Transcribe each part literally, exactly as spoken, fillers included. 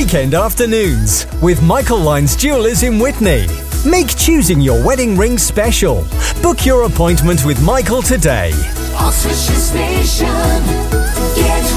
Weekend Afternoons with Michael Lyons Jewellers in Witney. Make choosing your wedding ring special. Book your appointment with Michael today. Oxfordshire Station, Get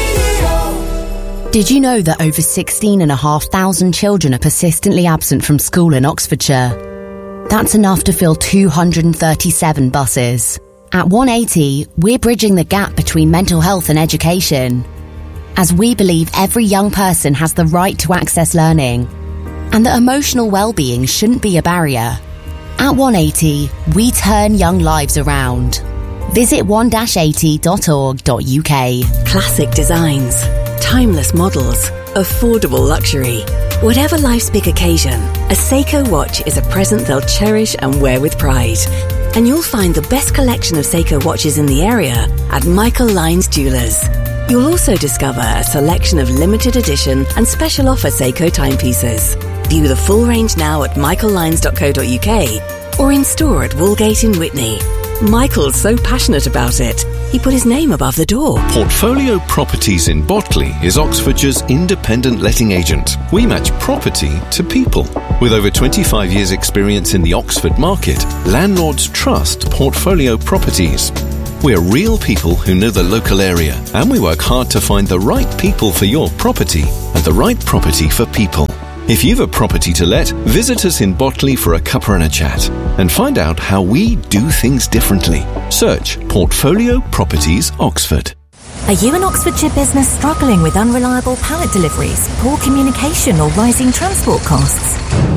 Radio. Did you know that over sixteen and a half thousand children are persistently absent from school in Oxfordshire? That's enough to fill two hundred thirty-seven buses. At one eighty, we're bridging the gap between mental health and education, as we believe every young person has the right to access learning, and that emotional well-being shouldn't be a barrier. At one eighty, we turn young lives around. Visit one eighty dot org dot U K. Classic designs, timeless models, affordable luxury. Whatever life's big occasion, a Seiko watch is a present they'll cherish and wear with pride. And you'll find the best collection of Seiko watches in the area at Michael Lyons Jewellers. You'll also discover a selection of limited edition and special offer Seiko timepieces. View the full range now at michael lyons dot co dot U K or in store at Woolgate in Witney. Michael's so passionate about it, he put his name above the door. Portfolio Properties in Botley is Oxfordshire's independent letting agent. We match property to people. With over twenty-five years' experience in the Oxford market, landlords trust Portfolio Properties. We're real people who know the local area, and we work hard to find the right people for your property and the right property for people. If you've a property to let, visit us in Botley for a cuppa and a chat and find out how we do things differently. Search Portfolio Properties Oxford. Are you an Oxfordshire business struggling with unreliable pallet deliveries, poor communication or rising transport costs?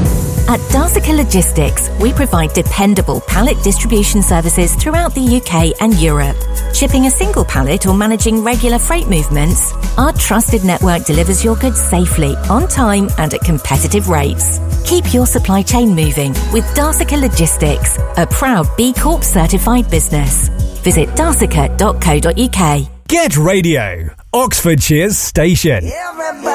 At Darsica Logistics, we provide dependable pallet distribution services throughout the U K and Europe. Shipping a single pallet or managing regular freight movements, our trusted network delivers your goods safely, on time and at competitive rates. Keep your supply chain moving with Darsica Logistics, a proud B Corp certified business. Visit darsica dot co dot U K. Get Radio, Oxfordshire's station.